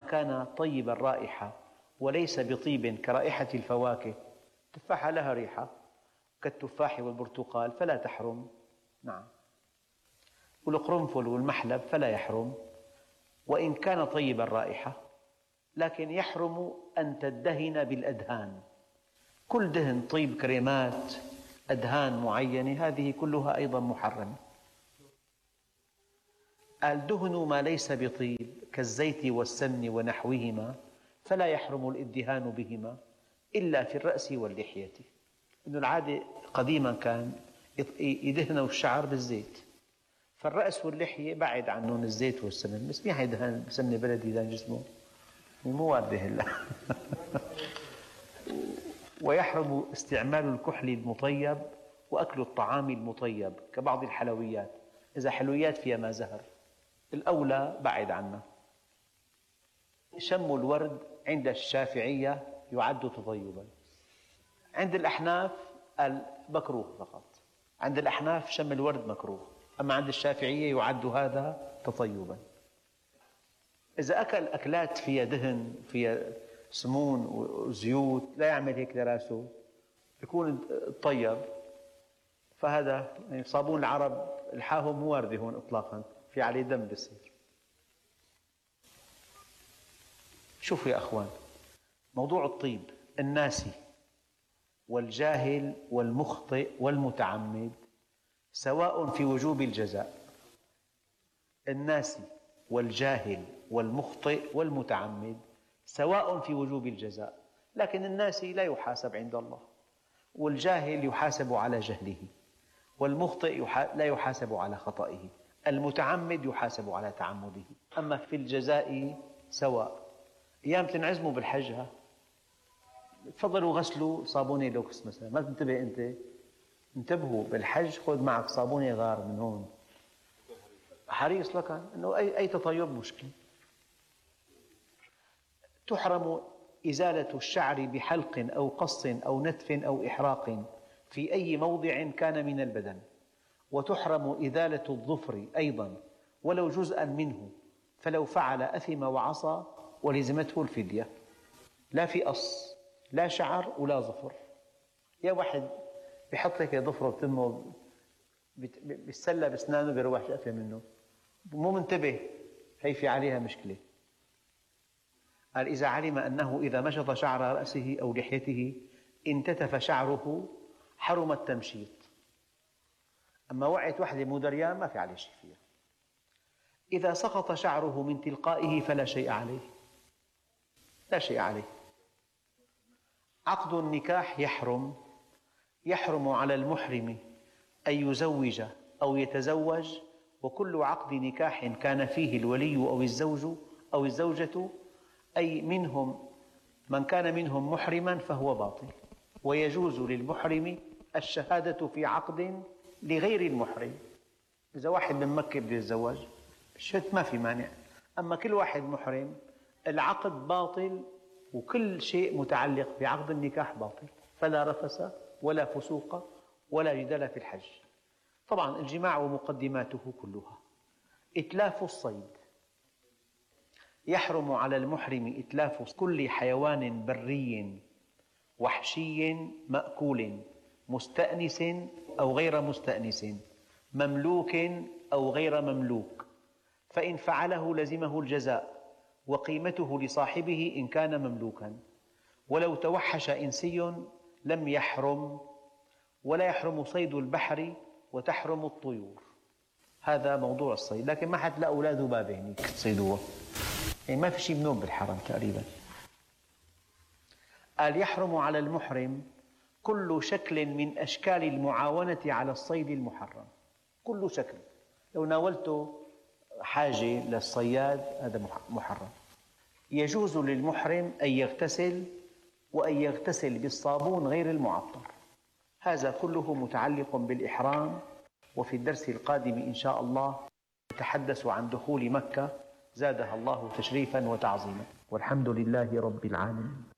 كان طيب الرائحة وليس بطيب كرائحة الفواكه، التفاحة لها ريحة كالتفاح والبرتقال فلا تحرم، نعم، والقرنفل والمحلب فلا يحرم وإن كان طيب الرائحة، لكن يحرم أن تدهن بالأدهان. كل دهن، طيب، كريمات، أدهان معينة، هذه كلها أيضا محرمة. قال: دهنوا ما ليس بطيب كالزيت والسمن ونحوهما فلا يحرم الادهان بهما إلا في الرأس واللحية. إنه العادة قديما كان يدهنوا الشعر بالزيت، فالرأس واللحية بعد عنهم الزيت والسمن، بس مين حيدهن بسمنة بلدي يدهن جسمه؟ مو واردة هلا. ويحرم استعمال الكحل المطيب وأكل الطعام المطيب كبعض الحلويات، إذا حلويات فيها ما زهر الأولى بعد عنها. شم الورد عند الشافعية يعد تطيبا، عند الأحناف مكروه فقط، عند الأحناف شم الورد مكروه، أما عند الشافعية يعد هذا تطيبا. إذا أكل أكلات فيها دهن، فيها سمون وزيوت، لا يعمل هيك لراسه، يكون طيب، فهذا يعني صابون العرب الحاهم مو واردة هون إطلاقا، في عليه دم بيصير. شوفوا يا أخوان، موضوع الطيب، الناسي والجاهل والمخطئ والمتعمد سواء في وجوب الجزاء. الناسي والجاهل والمخطئ والمتعمد سواء في وجوب الجزاء، لكن الناسي لا يحاسب عند الله، والجاهل يحاسب على جهله، والمخطئ لا يحاسب على خطئه، المتعمد يحاسب على تعمده. أما في الجزاء سواء. أيام تنعزموا بالحج، تفضلوا غسلوا صابونة لوكس مثلا، ما تنتبه أنت، انتبهوا بالحج، خذ معك صابونة غار من هون، حريص لك أنه أي تطيب مشكلة. تحرم إزالة الشعر بحلق أو قص أو نتف أو إحراق في أي موضع كان من البدن، وتحرم إزالة الظفر أيضا ولو جزءا منه، فلو فعل أثم وعصى ولزمته الفدية. لا في قص، لا شعر ولا ظفر. يا واحد بيحط لك ظفره بتمه، بيتسلى بأسنانه، بيروح شقفة منه، مو منتبه، هي في عليها مشكلة. قال: إذا علم أنه إذا مشط شعر رأسه أو لحيته انتتف شعره حرم التمشيط. أما وقعت وحدة مو دريان ما في عليه شيء فيها. إذا سقط شعره من تلقائه فلا شيء عليه، لا شيء عليه. عقد النكاح يحرم على المحرم أن يزوج أو يتزوج، وكل عقد نكاح كان فيه الولي أو الزوج أو الزوجة أي منهم من كان منهم محرما فهو باطل. ويجوز للمحرم الشهادة في عقد لغير المحرم. إذا واحد من مكة بده يتزوج شهد ما في مانع، أما كل واحد محرم العقد باطل، وكل شيء متعلق بعقد النكاح باطل، فلا رفث ولا فسوق ولا جدال في الحج. طبعا الجماع ومقدماته كلها. إتلاف الصيد، يحرم على المحرم إتلاف كل حيوان بري وحشي مأكول مستأنس أو غير مستأنس، مملوك أو غير مملوك، فإن فعله لزمه الجزاء وقيمته لصاحبه إن كان مملوكا. ولو توحش إنسي لم يحرم، ولا يحرم صيد البحر وتحرم الطيور. هذا موضوع الصيد، لكن ما حتلاقوا لا ذبابة هنيك تصيدوها، يعني ما في شيء منهم بالحرم تقريبا. قال: يحرم على المحرم كل شكل من أشكال المعاونة على الصيد المحرم. كل شكل، لو ناولته حاجة للصياد هذا محرم. يجوز للمحرم أن يغتسل وأن يغتسل بالصابون غير المعطر. هذا كله متعلق بالإحرام. وفي الدرس القادم إن شاء الله نتحدث عن دخول مكة زادها الله تشريفا وتعظيما، والحمد لله رب العالمين.